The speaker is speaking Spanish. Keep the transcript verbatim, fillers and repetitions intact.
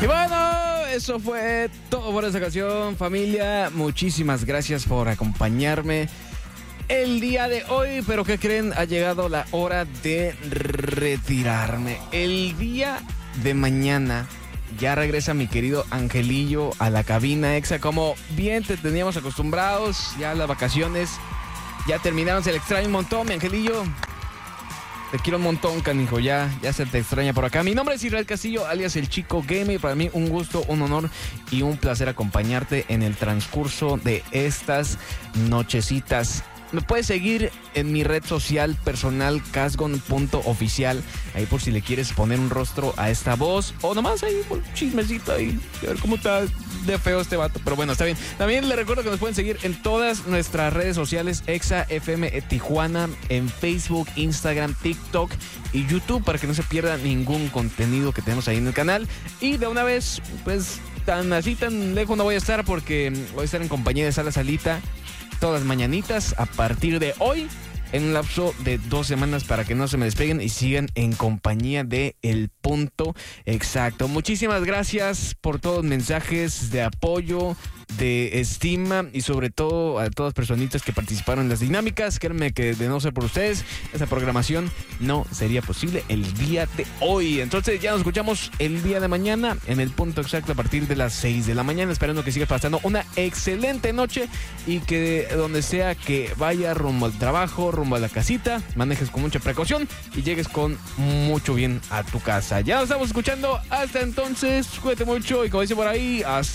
Y bueno, eso fue todo por esta ocasión, familia. Muchísimas gracias por acompañarme el día de hoy. Pero ¿qué creen? Ha llegado la hora de retirarme. El día de mañana ya regresa mi querido Angelillo a la cabina Exa. Como bien te teníamos acostumbrados, ya las vacaciones ya terminaron. Se le extraña un montón, mi Angelillo. Te quiero un montón, canijo, ya, ya se te extraña por acá. Mi nombre es Israel Castillo, alias El Chico Gamer. Para mí un gusto, un honor y un placer acompañarte en el transcurso de estas nochecitas. Me puedes seguir en mi red social personal, casgon punto oficial. Ahí por si le quieres poner un rostro a esta voz. O nomás ahí por chismecito ahí. A ver cómo está de feo este vato. Pero bueno, está bien. También les recuerdo que nos pueden seguir en todas nuestras redes sociales. Exa F M Tijuana. En Facebook, Instagram, TikTok y YouTube. Para que no se pierda ningún contenido que tenemos ahí en el canal. Y de una vez, pues tan así, tan lejos no voy a estar. Porque voy a estar en compañía de Sala Salita todas las mañanitas a partir de hoy, en un lapso de dos semanas, para que no se me despeguen y sigan en compañía de El Punto Exacto. Muchísimas gracias por todos los mensajes de apoyo, de estima y sobre todo a todas las personitas que participaron en las dinámicas. Créanme que de no ser por ustedes, esa programación no sería posible el día de hoy. Entonces ya nos escuchamos el día de mañana en El Punto Exacto a partir de las seis de la mañana. Esperando que sigas pasando una excelente noche y que donde sea que vaya rumbo al trabajo, rumbo a la casita, manejes con mucha precaución y llegues con mucho bien a tu casa. Ya nos estamos escuchando. Hasta entonces, cuídate mucho y como dice por ahí, hasta